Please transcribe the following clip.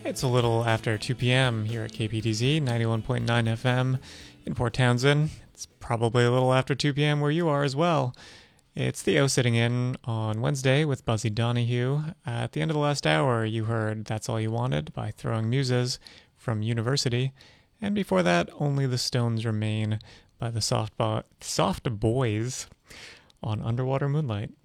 It's a little after 2 p.m. here at KPTZ 91.9 FM in Port Townsend. It's probably a little after 2 p.m. where you are as well. It's Theo sitting in on Wednesday with Buzzy Donahue. At the end of the last hour, you heard That's All You Wanted by Throwing Muses from University. And before that, Only the Stones Remain by the Soft Boys on Underwater Moonlight.